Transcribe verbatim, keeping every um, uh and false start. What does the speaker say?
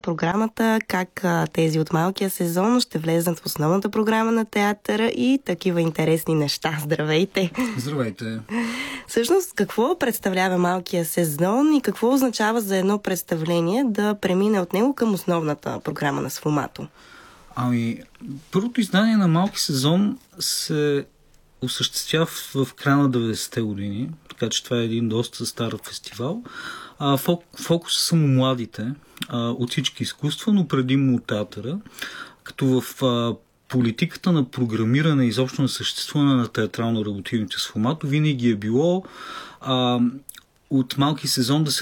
програмата, как а, тези от малкия сезон ще влезнат в основната програма на театъра и такива интересни неща. Здравейте! Здравейте! Всъщност, какво представлява малкия сезон и какво означава за едно представление да премине от него към основната програма на Сфомато? Ами, първото издание на Малки сезон се осъществява в, в края на деветдесетте години, така че това е един доста стар фестивал. А, фок, фокуса са му младите а, от всички изкуства, но предимно от театъра, като в а, политиката на програмиране и изобщо на съществуване на театрално работивните Сфомато винаги е било а, от Малки сезон да се